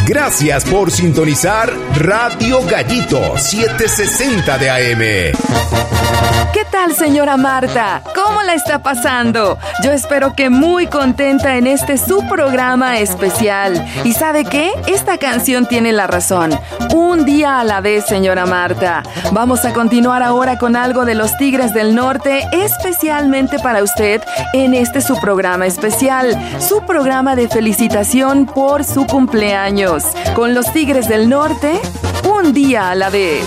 Gracias por sintonizar Radio Gallito 760 de AM. ¿Qué tal, señora Marta? ¿Cómo la está pasando? Yo espero que muy contenta en este su programa especial. ¿Y sabe qué? Esta canción tiene la razón. Un día a la vez, señora Marta. Vamos a continuar ahora con algo de los Tigres del Norte, especialmente para usted en este su programa especial, su programa de felicitación por su cumpleaños. Con los Tigres del Norte, un día a la vez.